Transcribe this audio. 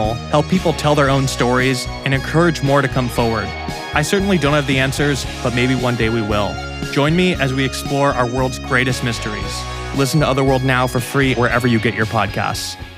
paranormal, help people tell their own stories, and encourage more to come forward. I certainly don't have the answers, but maybe one day we will. Join me as we explore our world's greatest mysteries. Listen to Otherworld now for free wherever you get your podcasts.